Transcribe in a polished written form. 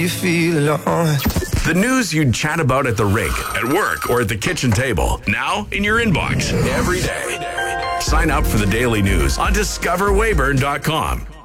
you feel alone. The news you'd chat about at the rink, at work, or at the kitchen table. Now in your inbox every day. Sign up for the daily news on discoverwayburn.com.